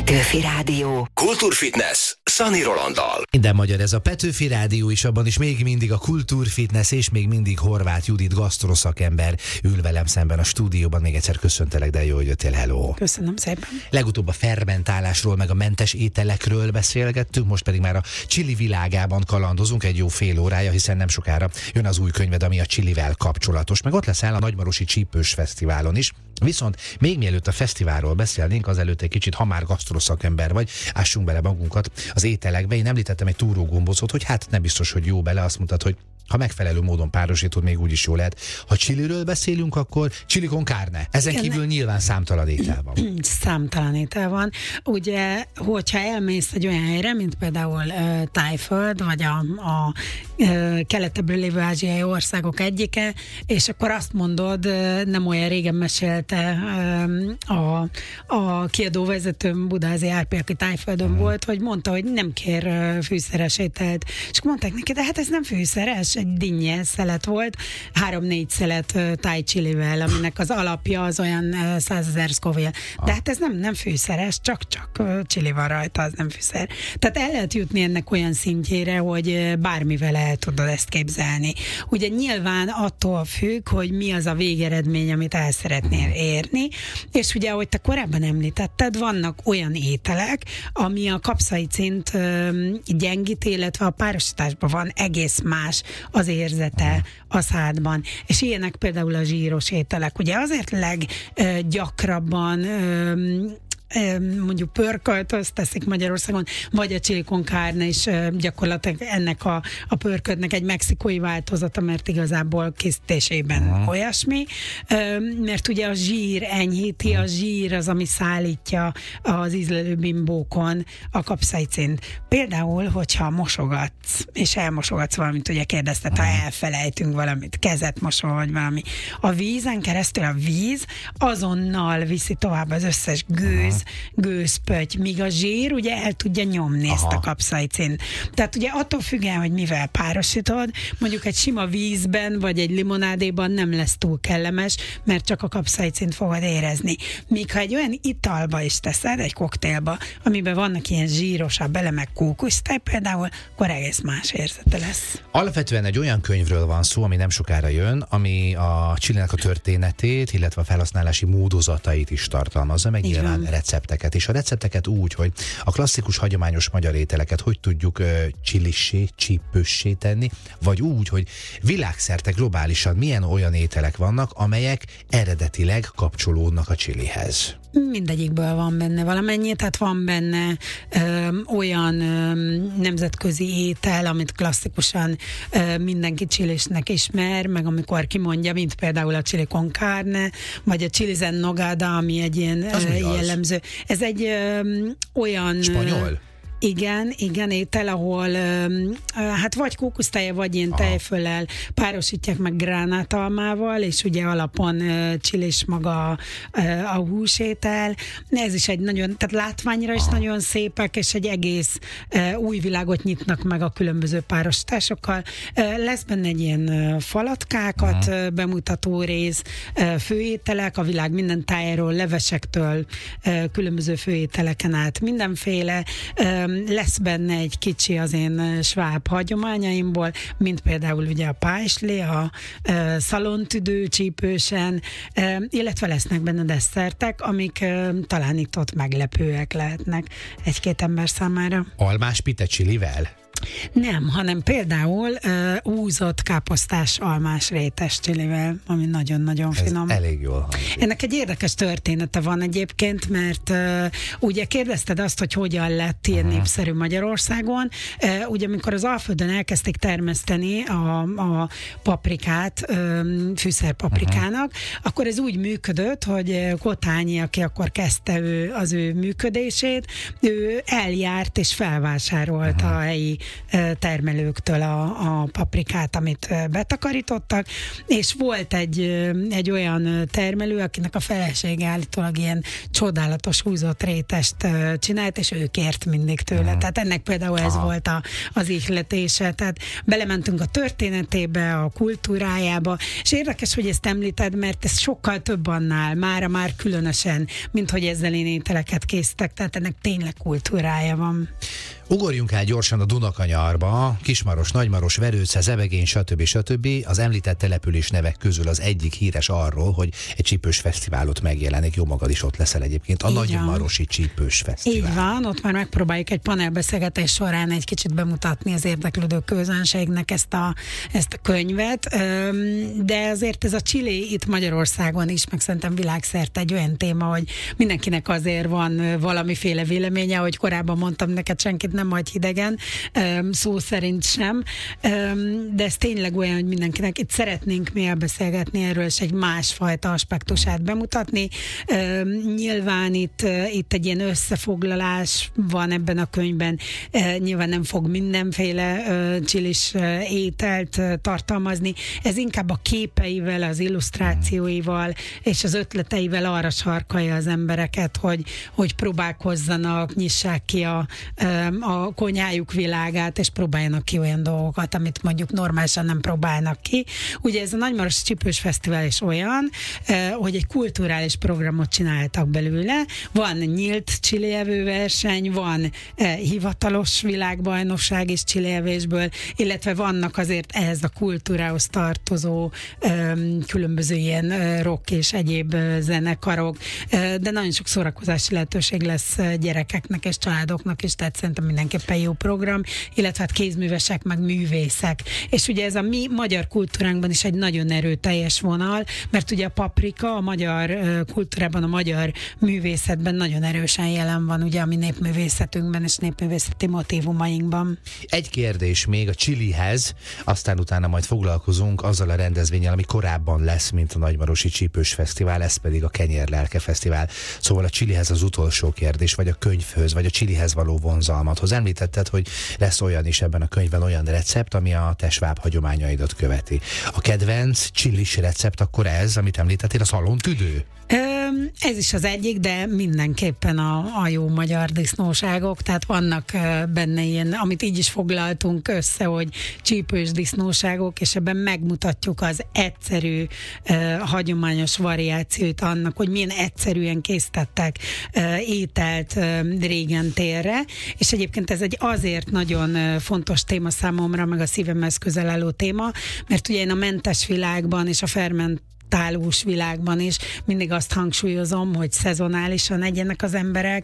Petőfi Rádió. Kultúrfitness Szani Rolanddal. Minden magyar ez a Petőfi Rádió is, abban is még mindig a Kultúrfitness és még mindig Horváth Judit gasztroszakember ül velem szemben a stúdióban. Még egyszer köszöntelek, de jó, hogy jöttél, hello. Köszönöm szépen. Legutóbb a fermentálásról, meg a mentes ételekről beszélgettünk, most pedig már a chili világában kalandozunk egy jó fél órája, hiszen nem sokára jön az új könyved, ami a chilivel kapcsolatos, meg ott leszel a Nagymarosi Csípős Fesztiválon is. Viszont még mielőtt a fesztiválról beszélnénk, azelőtt egy kicsit, ha már gasztroszakember vagy, ássunk bele magunkat az ételekbe. Én említettem egy túrógombócot, hogy hát nem biztos, hogy jó bele, azt mondtad, hogy ha megfelelő módon párosítod, még úgy is jó lehet. Ha chiliről beszélünk, akkor chili con carne. Ezen kívül nyilván számtalan étel van. Számtalan étel van. Ugye, hogyha elmész egy olyan helyre, mint például Tájföld, vagy a keletebbről lévő ázsiai országok egyike, és akkor azt mondod, nem olyan régen mesélte a kiadóvezetőm, Budázi Árpi, aki Tájföldön volt, hogy mondta, hogy nem kér fűszeres ételt. És mondták neki, de hát ez nem fűszeres, egy dinnye szelet volt, 3-4 szelet thai chilivel, aminek az alapja az olyan 100 000 Scoville. De hát ez nem fűszeres, csak chili van rajta, az nem fűszer. Tehát el lehet jutni ennek olyan szintjére, hogy bármivel el tudod ezt képzelni. Ugye nyilván attól függ, hogy mi az a végeredmény, amit el szeretnél érni, és ugye, ahogy te korábban említetted, vannak olyan ételek, ami a kapszaicint gyengít, illetve a párosításban van egész más az érzete a szádban. És ilyenek például a zsíros ételek. Ugye azért leggyakrabban mondjuk pörkölt, teszik Magyarországon, vagy a chili con carne is gyakorlatilag ennek a pörködnek egy mexikói változata, mert igazából készítésében olyasmi, mert ugye a zsír enyhíti, a zsír az, ami szállítja az ízlelő bimbókon a kapszaicint. Például, hogyha mosogatsz, és elmosogatsz valamit, ugye kérdezted, ha elfelejtünk valamit, kezet mosol, vagy valami. A vízen keresztül a víz azonnal viszi tovább az összes gőzpötty, míg a zsír ugye el tudja nyomni ezt a kapszaicint. Tehát ugye attól függően, hogy mivel párosítod, mondjuk egy sima vízben, vagy egy limonádéban nem lesz túl kellemes, mert csak a kapszaicint fogod érezni. Míg ha egy olyan italba is teszed, egy koktélba, amiben vannak ilyen zsírosabb elemek, kókusztej például, akkor egész más érzete lesz. Alapvetően egy olyan könyvről van szó, ami nem sokára jön, ami a chilinek a történetét, illetve a felhasználási módozatait is tartalmazza, meg nyilván recepteket. És a recepteket úgy, hogy a klasszikus, hagyományos magyar ételeket hogy tudjuk csillissé, csípőssé tenni, vagy úgy, hogy világszerte globálisan milyen olyan ételek vannak, amelyek eredetileg kapcsolódnak a chilihez. Mindegyikből van benne valamennyi, tehát van benne olyan nemzetközi étel, amit klasszikusan mindenki chilisnek ismer, meg amikor kimondja, mint például a chili con carne, vagy a chili en nogada, ami egy ilyen jellemző. Ez egy olyan... Spanyol? Igen, étel, ahol hát vagy kókuszteje, vagy ilyen tejföllel párosítják meg gránátalmával, és ugye alapon csilis maga a húsétel. Ez is egy nagyon, tehát látványra is nagyon szépek, és egy egész új világot nyitnak meg a különböző párosításokkal. Lesz benne egy ilyen falatkákat bemutató rész, főételek, a világ minden tájáról, levesektől, különböző főételeken át mindenféle. Lesz benne egy kicsi az én sváb hagyományaimból, mint például ugye a pájsli, a szalontüdő csípősen, illetve lesznek benne desszertek, amik talán itt ott meglepőek lehetnek egy-két ember számára. Almás pite chilivel? Nem, hanem például úzott káposztás almás rétes csilivel, ami nagyon-nagyon finom. Ez elég jól hangzik. Ennek egy érdekes története van egyébként, mert ugye kérdezted azt, hogy hogyan lett ilyen népszerű Magyarországon. Ugye amikor az Alföldön elkezdték termeszteni a paprikát, fűszerpaprikának, akkor ez úgy működött, hogy Kotányi, aki akkor kezdte az ő működését, ő eljárt és felvásárolt a helyi termelőktől a paprikát, amit betakarítottak, és volt egy olyan termelő, akinek a felesége állítólag ilyen csodálatos húzott rétest csinált, és ő kért mindig tőle. Tehát ennek például ez volt az ihletése. Tehát belementünk a történetébe, a kultúrájába, és érdekes, hogy ezt említed, mert ez sokkal több annál, már különösen, mint hogy ezzel én ételeket készítek, tehát ennek tényleg kultúrája van. Ugorjunk el gyorsan a Dunakanyarba, Kismaros, Nagymaros, Verőce, Zebegény, stb. Az említett település nevek közül az egyik híres arról, hogy egy csípős fesztiválot megjelenik, jó magad is ott leszel egyébként, a Nagymarosi Csípős Fesztivál. Így van, ott már megpróbáljuk egy panelbeszélgetés során egy kicsit bemutatni az érdeklődő közönségnek ezt a könyvet, de azért ez a Chili itt Magyarországon is, meg szerintem világszerte egy olyan téma, hogy mindenkinek azért van valamiféle véleménye, hogy korábban mondtam neked, senkit nem hagy hidegen, szó szerint sem, de ez tényleg olyan, hogy mindenkinek itt szeretnénk mi elbeszélgetni erről, és egy másfajta aspektusát bemutatni. Nyilván itt egy ilyen összefoglalás van ebben a könyvben, nyilván nem fog mindenféle csilis ételt tartalmazni, ez inkább a képeivel, az illusztrációival és az ötleteivel arra sarkalja az embereket, hogy próbálkozzanak, nyissák ki a konyhájuk világát, és próbáljanak ki olyan dolgokat, amit mondjuk normálisan nem próbálnak ki. Ugye ez a Nagymarosi Csípős Fesztivál is olyan, hogy egy kulturális programot csináltak belőle, van nyílt chilievő verseny, van hivatalos világbajnokság is chilievésből, illetve vannak azért ehhez a kultúrához tartozó különböző ilyen rock és egyéb zenekarok, de nagyon sok szórakozási lehetőség lesz gyerekeknek és családoknak is, tehát szerintem mindenképpen jó program, illetve hát kézművesek, meg művészek. És ugye ez a mi magyar kultúránkban is egy nagyon erőteljes vonal, mert ugye a paprika a magyar kultúrában, a magyar művészetben nagyon erősen jelen van, ugye a mi népművészetünkben és népművészeti motívumainkban. Egy kérdés még a Chilihez, aztán utána majd foglalkozunk azzal a rendezvénnyel, ami korábban lesz, mint a Nagymarosi Csípős Fesztivál, ez pedig a Kenyérlelke Fesztivál. Szóval a Chilihez az utolsó kérdés, vagy a könyvhöz, vagy a Chilihez való vonzalmathoz. Említetted, hogy lesz olyan is ebben a könyvben, olyan recept, ami a te sváb hagyományaidat követi. A kedvenc csilis recept akkor ez, amit említettél, a szalontüdő? Ez is az egyik, de mindenképpen a jó magyar disznóságok, tehát vannak benne ilyen, amit így is foglaltunk össze, hogy csípős disznóságok, és ebben megmutatjuk az egyszerű, hagyományos variációt annak, hogy milyen egyszerűen készítettek ételt régen télre, és egyébként ez egy azért nagyon fontos téma számomra, meg a szívemhez közel álló téma, mert ugye én a mentes világban és a fermentálós világban is mindig azt hangsúlyozom, hogy szezonálisan egyenek az emberek,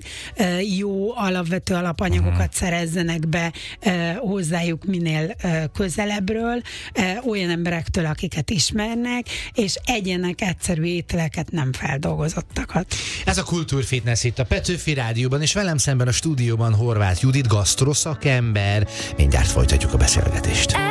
jó alapvető alapanyagokat szerezzenek be hozzájuk minél közelebbről, olyan emberektől, akiket ismernek, és egyenek egyszerű ételeket, nem feldolgozottakat. Ez a Kultúrfitness itt a Petőfi Rádióban, és velem szemben a stúdióban Horváth Judit, gasztroszakember. Mindjárt folytatjuk a beszélgetést.